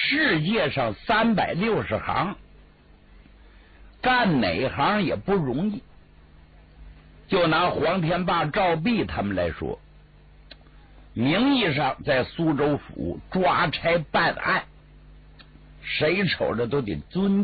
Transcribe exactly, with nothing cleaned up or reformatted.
世界上三百六十行，干哪行也不容易。就拿黄天霸、赵弼他们来说，名义上在苏州府抓差办案，谁瞅着都得尊